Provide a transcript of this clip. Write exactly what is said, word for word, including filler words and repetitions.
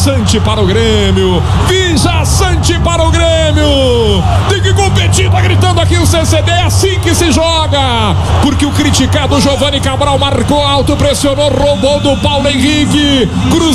Sante para o Grêmio. Vija Sante para o Grêmio. Tem que competir, tá gritando aqui o C C D. É assim que se joga. Porque o criticado Giovanni Cabral marcou alto, pressionou, roubou do Paulo Henrique. Cruz